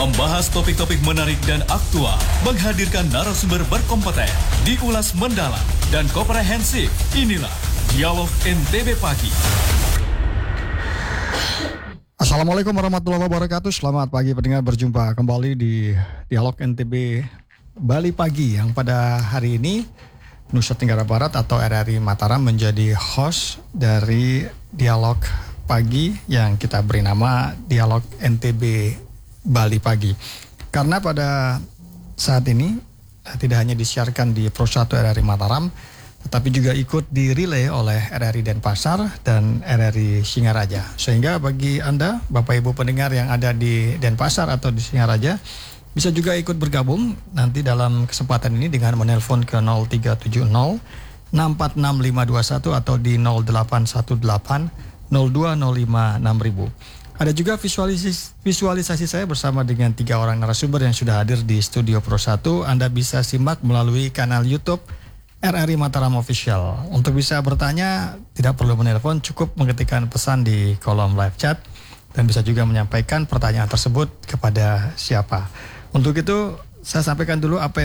membahas topik-topik menarik dan aktual, menghadirkan narasumber berkompeten, diulas mendalam dan komprehensif. Inilah Dialog NTB Pagi. Assalamualaikum warahmatullahi wabarakatuh. Selamat pagi pendengar, berjumpa kembali di Dialog NTB Bali Pagi, yang pada hari ini Nusa Tenggara Barat atau RRI Mataram menjadi host dari Dialog Pagi yang kita beri nama Dialog NTB Bali Pagi. Karena pada saat ini tidak hanya disiarkan di Pro 1 RRI Mataram, tetapi juga ikut direlay oleh RRI Denpasar dan RRI Singaraja. Sehingga bagi Anda, Bapak Ibu pendengar yang ada di Denpasar atau di Singaraja, bisa juga ikut bergabung nanti dalam kesempatan ini dengan menelpon ke 0370 646521 atau di 0818 0205 6000. Ada juga visualisasi saya bersama dengan 3 orang narasumber yang sudah hadir di studio Pro 1. Anda bisa simak melalui kanal YouTube RRI Mataram Official. Untuk bisa bertanya, tidak perlu menelpon, cukup mengetikkan pesan di kolom live chat dan bisa juga menyampaikan pertanyaan tersebut kepada siapa. Untuk itu, saya sampaikan dulu apa